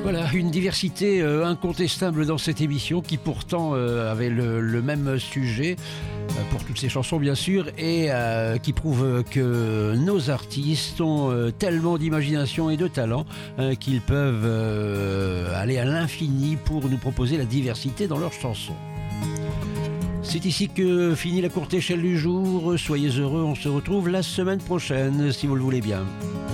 Voilà, une diversité incontestable dans cette émission qui pourtant avait le même sujet pour toutes ces chansons bien sûr et qui prouve que nos artistes ont tellement d'imagination et de talent qu'ils peuvent aller à l'infini pour nous proposer la diversité dans leurs chansons. C'est ici que finit la courte échelle du jour. Soyez heureux, on se retrouve la semaine prochaine si vous le voulez bien.